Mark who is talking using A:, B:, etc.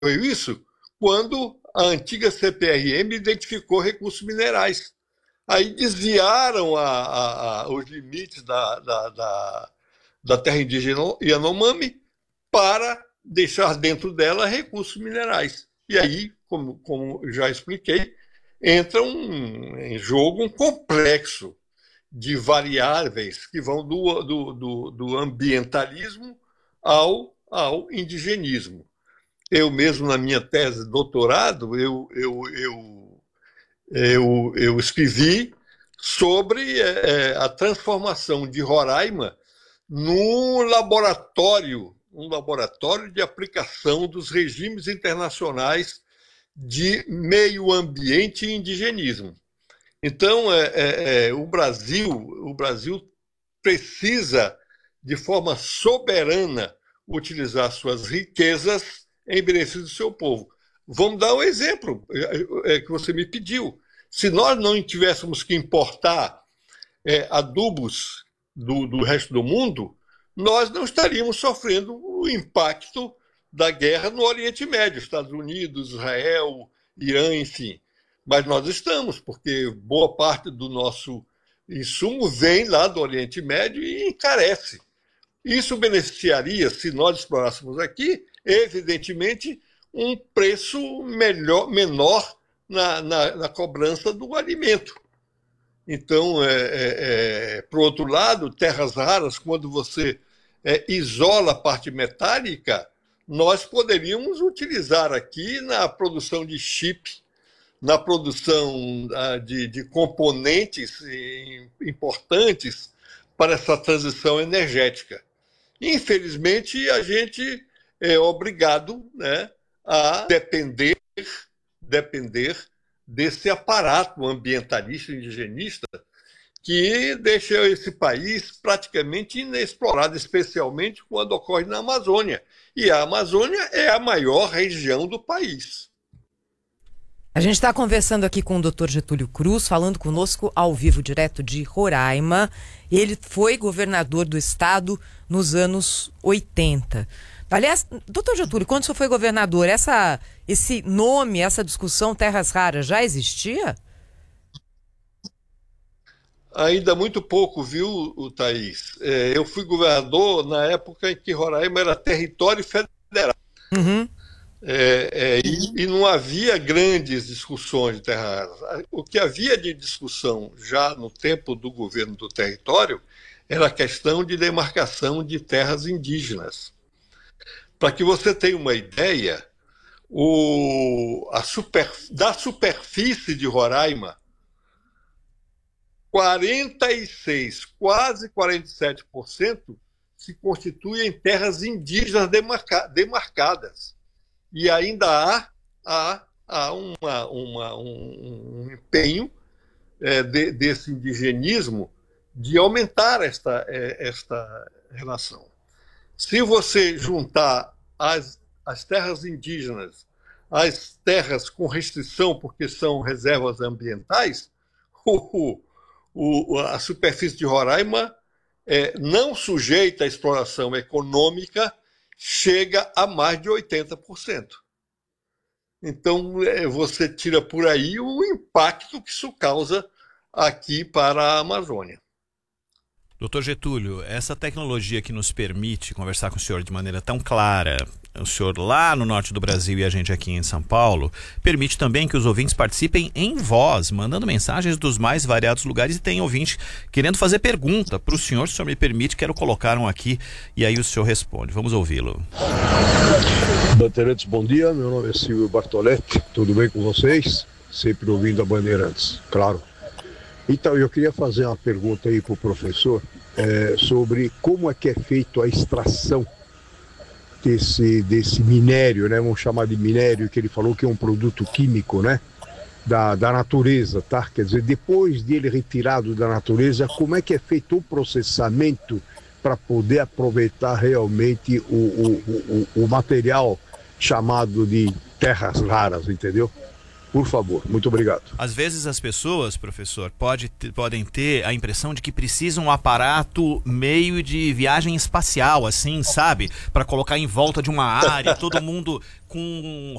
A: isso quando a antiga CPRM identificou recursos minerais. Aí desviaram os limites da terra indígena Yanomami para deixar dentro dela recursos minerais. E aí, como já expliquei, entra em jogo um complexo de variáveis que vão do ambientalismo ao indigenismo. Eu mesmo, na minha tese de doutorado, eu escrevi sobre a transformação de Roraima num laboratório, um laboratório de aplicação dos regimes internacionais de meio ambiente e indigenismo. Então, o Brasil precisa, de forma soberana, utilizar suas riquezas em benefício do seu povo. Vamos dar um exemplo que você me pediu. Se nós não tivéssemos que importar adubos do resto do mundo, nós não estaríamos sofrendo o impacto da guerra no Oriente Médio, Estados Unidos, Israel, Irã, enfim. Mas nós estamos, porque boa parte do nosso insumo vem lá do Oriente Médio e encarece. Isso beneficiaria, se nós explorássemos aqui, evidentemente, um preço menor na cobrança do alimento. Então, por outro lado, terras raras, quando você isola a parte metálica, nós poderíamos utilizar aqui na produção de chip, na produção de componentes importantes para essa transição energética. Infelizmente, a gente é obrigado, né, a depender desse aparato ambientalista e indigenista que deixa esse país praticamente inexplorado, especialmente quando ocorre na Amazônia. E a Amazônia é a maior região do país.
B: A gente está conversando aqui com o Dr. Getúlio Cruz, falando conosco ao vivo, direto de Roraima. Ele foi governador do estado nos anos 80. Aliás, doutor Getúlio, quando o senhor foi governador, esse nome, essa discussão terras raras já existia?
A: Ainda muito pouco, viu, Thaís? Eu fui governador na época em que Roraima era território federal.
B: Uhum.
A: E não havia grandes discussões de terras raras. O que havia de discussão já no tempo do governo do território era a questão de demarcação de terras indígenas. Para que você tenha uma ideia, da superfície de Roraima, 46, quase 47% se constitui em terras indígenas demarcadas. E ainda há um empenho desse indigenismo de aumentar esta relação. Se você juntar as terras indígenas às terras com restrição, porque são reservas ambientais, a superfície de Roraima, não sujeita à exploração econômica, chega a mais de 80%. Então, você tira por aí o impacto que isso causa aqui para a Amazônia.
C: Doutor Getúlio, essa tecnologia que nos permite conversar com o senhor de maneira tão clara, o senhor lá no norte do Brasil e a gente aqui em São Paulo, permite também que os ouvintes participem em voz, mandando mensagens dos mais variados lugares, e tem ouvinte querendo fazer pergunta para o senhor, se o senhor me permite, quero colocar um aqui e aí o senhor responde. Vamos ouvi-lo.
D: Bandeirantes, bom dia, meu nome é Silvio Bartoletti, tudo bem com vocês? Sempre ouvindo a Bandeirantes, claro. Então, eu queria fazer uma pergunta aí para o professor sobre como é que é feito a extração desse minério, né? Vamos chamar de minério, que ele falou que é um produto químico, né? Da natureza, tá? Quer dizer, depois dele retirado da natureza, como é que é feito o processamento para poder aproveitar realmente o material chamado de terras raras, entendeu? Por favor, muito obrigado.
C: Às vezes as pessoas, professor, podem ter a impressão de que precisam um aparato meio de viagem espacial, assim, sabe? Para colocar em volta de uma área, todo mundo com